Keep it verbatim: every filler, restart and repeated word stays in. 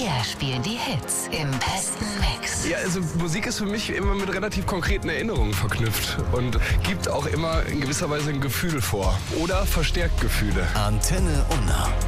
Wir spielen die Hits im besten Mix. Ja, also Musik ist für mich immer mit relativ konkreten Erinnerungen verknüpft und gibt auch immer in gewisser Weise ein Gefühl vor oder verstärkt Gefühle. Antenne Unna.